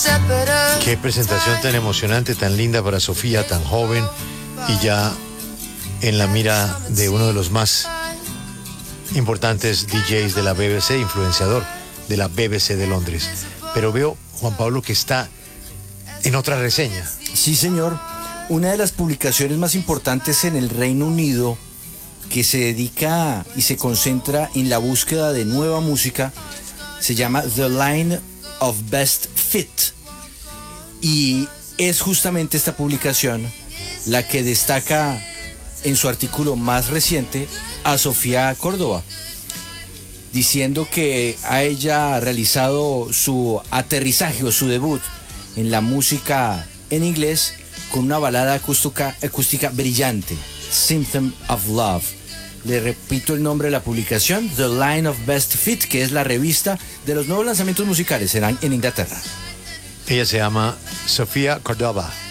Qué presentación tan emocionante, tan linda para Sofía, tan joven y ya en la mira de uno de los más importantes DJs de la BBC, influenciador de la BBC de Londres. Pero veo, Juan Pablo, que está en otra reseña. Sí, señor. Una de las publicaciones más importantes en el Reino Unido que se dedica y se concentra en la búsqueda de nueva música se llama The Line of Best Fit. Y es justamente esta publicación la que destaca en su artículo más reciente a Sofía Córdoba, diciendo que a ella ha realizado su aterrizaje o su debut en la música en inglés con una balada acústica brillante, Symptom of Love. Le repito el nombre de la publicación, The Line of Best Fit, que es la revista de los nuevos lanzamientos musicales en Inglaterra. Ella se llama Sofía Córdoba.